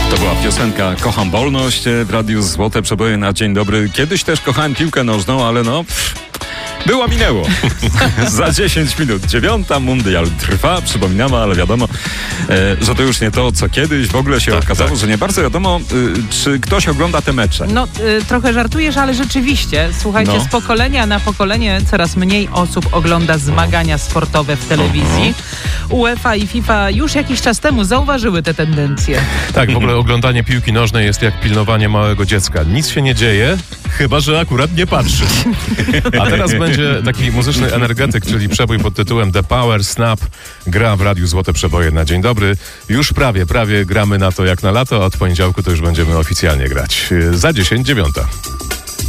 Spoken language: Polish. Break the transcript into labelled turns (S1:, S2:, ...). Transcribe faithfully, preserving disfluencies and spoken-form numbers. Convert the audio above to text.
S1: To była piosenka Kocham wolność w Radiu Złote Przeboje na dzień dobry. Kiedyś też kochałem piłkę nożną, ale no... Było, minęło. Za dziesięć minut. Dziewiąta, mundial trwa, przypominamy, ale wiadomo, e, że to już nie to, co kiedyś. W ogóle się tak, okazało, tak. że nie bardzo wiadomo, y, czy ktoś ogląda te mecze.
S2: No, y, trochę żartujesz, ale rzeczywiście, słuchajcie, no. z pokolenia na pokolenie coraz mniej osób ogląda zmagania sportowe w telewizji. Uh-huh. UEFA i FIFA już jakiś czas temu zauważyły te tendencje.
S3: Tak, w ogóle oglądanie piłki nożnej jest jak pilnowanie małego dziecka. Nic się nie dzieje, chyba że akurat nie patrzy. A teraz będzie taki muzyczny energetyk, czyli przebój pod tytułem The Power Snap. Gra w Radiu Złote Przeboje na dzień dobry. Już prawie, prawie gramy na to jak na lato. Od poniedziałku to już będziemy oficjalnie grać. Za dziesięć, dziewiąta.